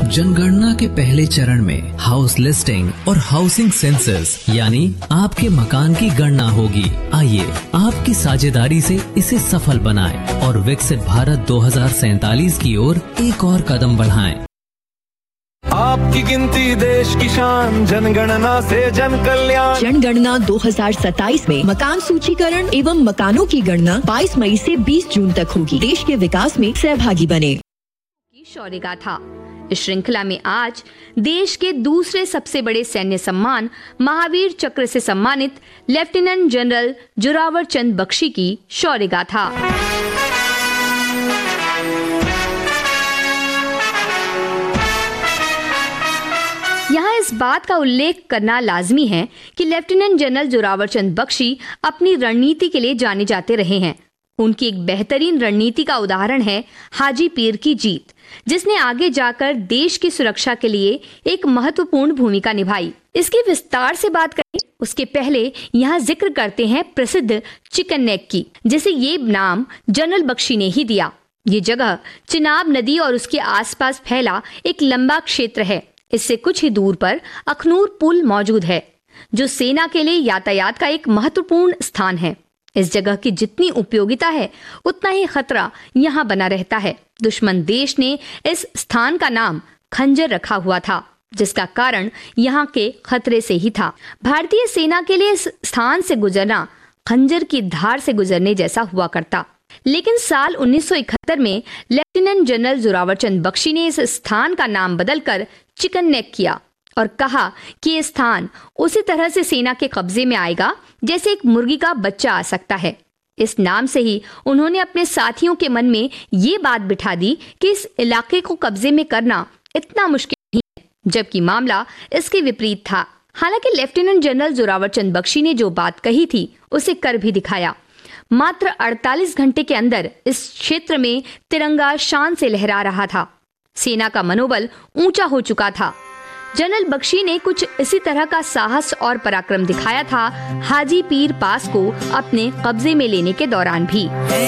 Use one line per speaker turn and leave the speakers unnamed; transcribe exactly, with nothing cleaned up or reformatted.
जनगणना के पहले चरण में हाउस लिस्टिंग और हाउसिंग सेंसस यानी आपके मकान की गणना होगी। आइए आपकी साझेदारी से इसे सफल बनाएं और विकसित भारत दो हज़ार सैतालीस की ओर एक और कदम बढ़ाएं।
आपकी गिनती देश की शान, जनगणना से जन कल्याण।
जनगणना दो हज़ार सत्ताईस में मकान सूचीकरण एवं मकानों की गणना बाईस मई से बीस जून तक होगी। देश के विकास में सहभागी बने।
शौर्य गाथा इस श्रृंखला में आज देश के दूसरे सबसे बड़े सैन्य सम्मान महावीर चक्र से सम्मानित लेफ्टिनेंट जनरल जोरावर चंद बख्शी की शौर्य गाथा। यहाँ इस बात का उल्लेख करना लाजमी है कि लेफ्टिनेंट जनरल जोरावर चंद बख्शी अपनी रणनीति के लिए जाने जाते रहे हैं। उनकी एक बेहतरीन रणनीति का उदाहरण है हाजी पीर की जीत, जिसने आगे जाकर देश की सुरक्षा के लिए एक महत्वपूर्ण भूमिका निभाई। इसकी विस्तार से बात करें उसके पहले यहाँ जिक्र करते हैं प्रसिद्ध चिकन नेक की, जिसे ये नाम जनरल बख्शी ने ही दिया। ये जगह चिनाब नदी और उसके आसपास फैला एक लंबा क्षेत्र है। इससे कुछ ही दूर पर अखनूर पुल मौजूद है, जो सेना के लिए यातायात का एक महत्वपूर्ण स्थान है। इस जगह की जितनी उपयोगिता है उतना ही खतरा यहाँ बना रहता है। दुश्मन देश ने इस स्थान का नाम खंजर रखा हुआ था, जिसका कारण यहाँ के खतरे से ही था। भारतीय सेना के लिए इस स्थान से गुजरना खंजर की धार से गुजरने जैसा हुआ करता। लेकिन साल उन्नीस सौ इकहत्तर में लेफ्टिनेंट जनरल जोरावर चंद बख्शी ने इस स्थान का नाम बदलकर चिकन नेक किया और कहा कि ये स्थान उसी तरह से सेना के कब्जे में आएगा जैसे एक मुर्गी का बच्चा आ सकता है। इस नाम से ही उन्होंने अपने साथियों के मन में ये बात बिठा दी कि इस इलाके को कब्जे में करना इतना मुश्किल नहीं है, जबकि मामला इसके विपरीत था। हालांकि लेफ्टिनेंट जनरल जोरावर चंद बख्शी ने जो बात कही थी उसे कर भी दिखाया। मात्र अड़तालीस घंटे के अंदर इस क्षेत्र में तिरंगा शान से लहरा रहा था। सेना का मनोबल ऊंचा हो चुका था। जनरल बख्शी ने कुछ इसी तरह का साहस और पराक्रम दिखाया था हाजी पीर पास को अपने कब्जे में लेने के दौरान भी।